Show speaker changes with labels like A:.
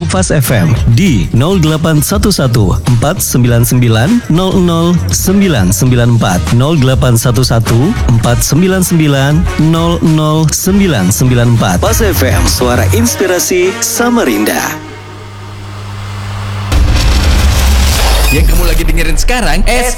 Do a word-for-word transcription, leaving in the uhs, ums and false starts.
A: Fast F M di nol delapan satu satu empat sembilan sembilan nol nol sembilan sembilan empat nol delapan satu satu empat sembilan sembilan nol nol sembilan sembilan empat. Fast F M, suara inspirasi Samarinda.
B: Yang kamu lagi dengerin sekarang S